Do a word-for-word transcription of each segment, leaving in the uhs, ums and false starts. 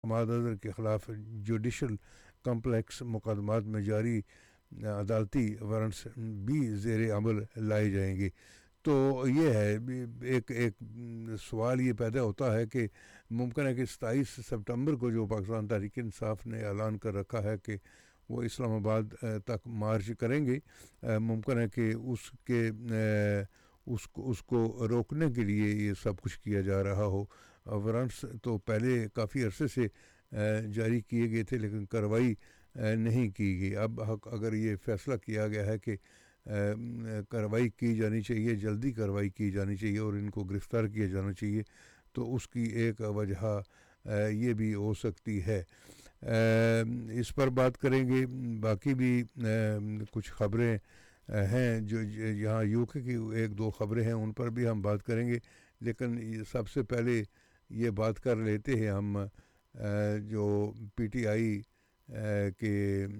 हमाद अजहर के ख़िलाफ़ judicial complex मुकदमात में जारी अदालती वारंट्स भी ज़ेर अमल लाए जाएंगे। तो ये है एक एक सवाल ये पैदा होता है कि मुमकिन है कि सत्ताईस सितंबर को जो पाकिस्तान तहरीक इंसाफ ने ऐलान कर रखा है कि वो इस्लामाबाद तक मार्च करेंगे, मुमकिन है कि उसके उसको उसको रोकने के लिए ये सब कुछ किया जा रहा हो। वारंट्स तो पहले काफ़ी अरसे से जारी किए गए थे लेकिन कार्रवाई नहीं की गई। अब अगर ये फ़ैसला किया गया है कि कार्रवाई की जानी चाहिए, जल्दी कार्रवाई की जानी चाहिए और इनको गिरफ़्तार किया जाना चाहिए, तो उसकी एक वजह ये भी हो सकती है। इस पर बात करेंगे। बाकी भी कुछ ख़बरें हैं जो यहाँ यूके की एक दो ख़बरें हैं, उन पर भी हम बात करेंगे। लेकिन सबसे पहले ये बात कर लेते हैं हम जो पीटीआई के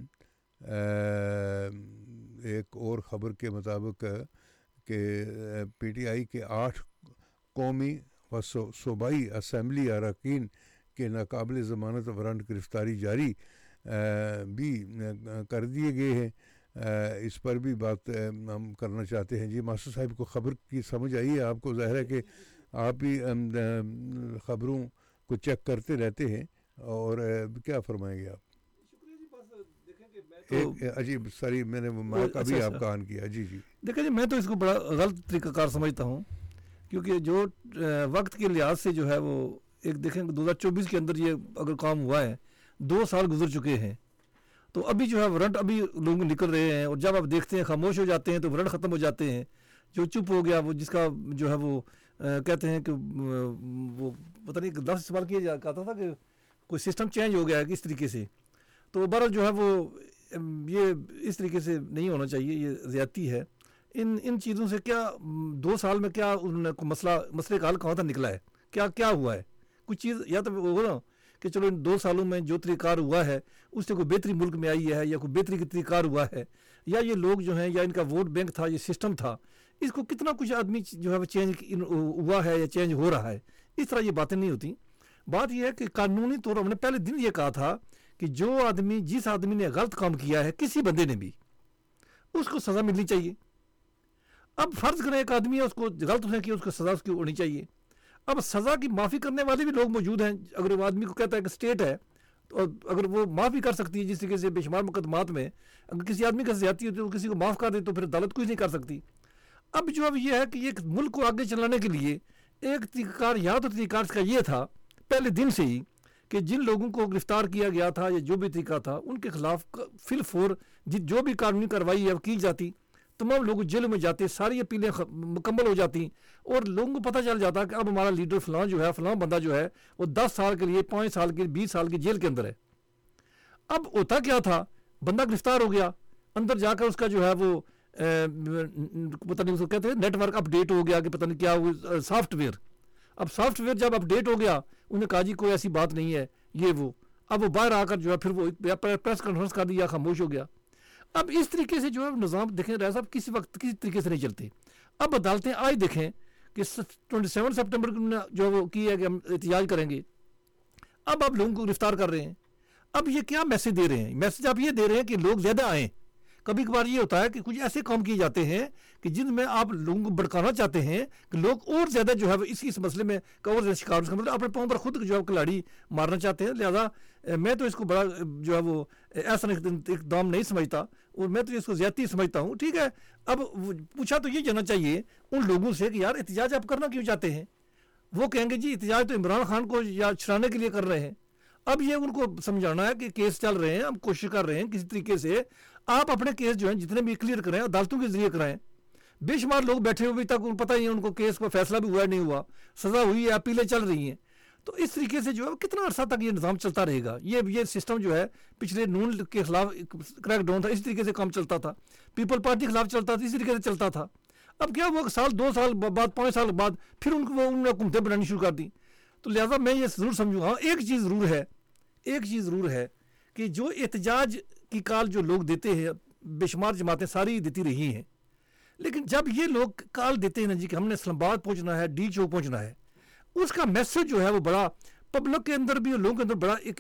एक और ख़बर के मुताबिक कि पीटीआई के आठ कौमी व सूबाई असम्बली अरकान के नाकाबिल ज़मानत वारंट गिरफ़्तारी जारी भी कर दिए गए हैं। इस पर भी बात हम करना चाहते हैं। जी मास्टर साहब को ख़बर की समझ आई है? आपको ज़ाहिर है कि आप ही ख़बरों को चेक करते रहते हैं, और क्या फरमाएंगे आप? एक अजीब सारी मैंने माइक अभी अच्छा, आपका ऑन किया। जी जी देखिए जी, मैं तो इसको बड़ा गलत तरीक़ाकार समझता हूँ, क्योंकि जो वक्त के लिहाज से जो है वो एक देखें दो हज़ार चौबीस के अंदर ये अगर काम हुआ है, दो साल गुजर चुके हैं, तो अभी जो है वारंट अभी लोग निकल रहे हैं, और जब आप देखते हैं खामोश हो जाते हैं तो वारंट ख़त्म हो जाते हैं। जो चुप हो गया वो जिसका जो है वो आ, कहते हैं कि वो पता नहीं लफ्ज़ इस्तेमाल किया जा कहता था कि कोई सिस्टम चेंज हो गया है किस तरीके से। तो बहरहाल जो है वो ये इस तरीके से नहीं होना चाहिए, ये ज़्यादती है। इन इन चीज़ों से क्या दो साल में क्या उन्होंने मसला मसले का हल कहाँ तक निकला है, क्या क्या हुआ है? कुछ चीज़ या तो वो ना कि चलो इन दो सालों में जो तरीक़ार हुआ है उससे कोई बेहतरी मुल्क में आई है, या कोई बेहतरी का तरीक़ार हुआ है, या ये लोग जो हैं या इनका वोट बैंक था, ये सिस्टम था, इसको कितना कुछ आदमी जो है वो चेंज हुआ है या चेंज हो रहा है। इस तरह ये बातें नहीं होती। बात यह है कि कानूनी तौर पर हमने पहले दिन ये कहा था कि जो आदमी जिस आदमी ने गलत काम किया है, किसी बंदे ने भी, उसको सज़ा मिलनी चाहिए। अब फ़र्ज़ करें एक आदमी है, उसको गलत उसने किया, उसको सज़ा उसकी होनी चाहिए। अब सज़ा की माफ़ी करने वाले भी लोग मौजूद हैं। अगर वो आदमी को कहता है कि स्टेट है तो अगर वो माफ़ भी कर सकती है, जिस तरीके से बेशुमार मुकदमात में अगर किसी आदमी का ज़्यादती होती है तो किसी को माफ़ कर दे तो फिर अदालत कुछ नहीं कर सकती। अब जो अब ये है कि ये मुल्क को आगे चलाने के लिए एक तरीक़ाकार या तो तरीक़ाकार का ये था पहले दिन से ही कि जिन लोगों को गिरफ़्तार किया गया था या जो भी तरीका था उनके ख़िलाफ़ फिल फोर जो भी कानूनी कार्रवाई है की जाती, तमाम लोग जेल में जाते, सारी अपीलें मुकम्मल हो जाती और लोगों को पता चल जाता कि अब हमारा लीडर फ़लाँ जो है फ़लाँ बंदा जो है वो दस साल के लिए, पाँच साल के, बीस साल की जेल के अंदर है। अब होता क्या था, बंदा गिरफ़्तार हो गया, अंदर जाकर उसका जो है वो ए, पता नहीं उसको कहते हैं नेटवर्क अपडेट हो गया कि पता नहीं क्या हुआ, सॉफ्टवेयर। अब सॉफ्टवेयर जब अपडेट हो गया, उन्हें कहा जी कोई ऐसी बात नहीं है, ये वो। अब वो बाहर आकर जो है फिर वो प्रेस कॉन्फ्रेंस कर दी या खामोश हो गया। अब इस तरीके से जो है निज़ाम देखें रहा साहब किसी वक्त किसी तरीके से नहीं चलते। अब अदालतें आज देखें कि सत्ताईस सितंबर को जो वो की है कि हम एहतजाज करेंगे, अब आप लोगों को गिरफ्तार कर रहे हैं। अब ये क्या मैसेज दे रहे हैं? मैसेज आप ये दे रहे हैं कि लोग ज़्यादा आएँ। कभी कभार ये होता है कि कुछ ऐसे काम किए जाते हैं कि जिनमें आप लोगों को भड़काना चाहते हैं कि लोग और ज़्यादा जो है इस इस मसले में कवर ज़्यादा शिकार मतलब अपने पाँव पर खुद जो है खिलाड़ी मारना चाहते हैं। लिहाजा मैं तो इसको बड़ा जो है वो ऐसा इकदाम नहीं समझता और मैं तो इसको ज़्यादती समझता हूँ। ठीक है, अब पूछा तो ये जाना चाहिए उन लोगों से कि यार एहतजाज आप करना क्यों चाहते हैं? वो कहेंगे जी एहतजाज तो इमरान खान को या छुड़ाने के लिए कर रहे हैं। अब ये उनको समझाना है कि केस चल रहे हैं, हम कोशिश कर रहे हैं किसी तरीके से आप अपने केस जो हैं जितने भी क्लियर कराएं, अदालतों के जरिए कराएं। बेशुमार लोग बैठे हुए अभी तक उनको पता ही है, उनको केस का फैसला भी हुआ नहीं हुआ, सज़ा हुई है, अपीलें चल रही हैं। तो इस तरीके से जो है कितना अर्सा तक ये निज़ाम चलता रहेगा? ये ये सिस्टम जो है पिछले नून के खिलाफ क्रैक डाउन था, इसी तरीके से काम चलता था। पीपल पार्टी के खिलाफ चलता था, इसी तरीके से चलता था। अब क्या वो साल दो साल बाद पाँच साल बाद फिर उनको वो उन्होंने हुकूमतें बनानी शुरू कर दी। तो लिहाजा मैं ये ज़रूर समझूँगा, एक चीज़ ज़रूर है एक चीज़ ज़रूर है कि जो एहतजाज की काल जो लोग देते हैं, बेशुमार जमातें सारी देती रही हैं, लेकिन जब ये लोग काल देते हैं ना जी कि हमने इस्लामाबाद पहुंचना है, डी चौक पहुंचना है, उसका मैसेज जो है वो बड़ा पब्लिक के अंदर भी और लोगों के अंदर बड़ा एक